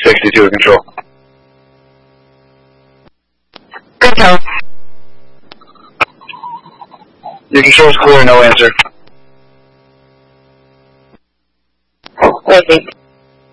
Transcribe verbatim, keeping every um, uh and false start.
sixty-two control. Control. Your control's clear, no answer. Waiting.